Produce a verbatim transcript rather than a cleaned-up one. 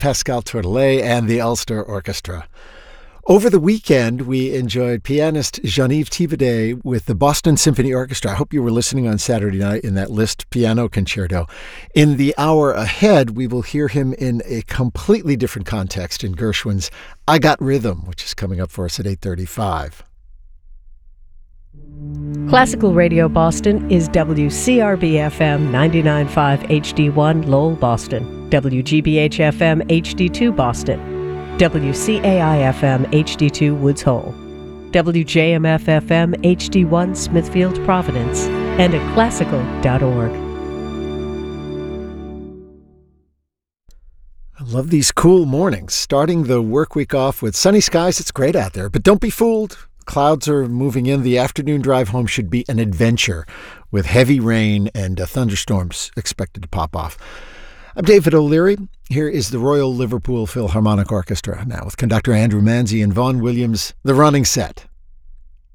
Pascal Tourtelet and the Ulster Orchestra. Over the weekend, we enjoyed pianist Jean-Yves Thibaudet with the Boston Symphony Orchestra. I hope you were listening on Saturday night in that Liszt piano concerto. In the hour ahead, we will hear him in a completely different context in Gershwin's I Got Rhythm, which is coming up for us at eight thirty-five. Classical Radio Boston is W C R B F M ninety-nine point five H D one Lowell, Boston, W G B H F M H D two Boston, W C A I F M H D two Woods Hole, W J M F F M H D one Smithfield, Providence, and at classical dot org. I love these cool mornings. Starting the work week off with sunny skies. It's great out there, but don't be fooled. Clouds are moving in. The afternoon drive home should be an adventure with heavy rain and uh, thunderstorms expected to pop off. I'm David O'Leary. Here is the Royal Liverpool Philharmonic Orchestra now with conductor Andrew Manzi and Vaughan Williams, The Running Set.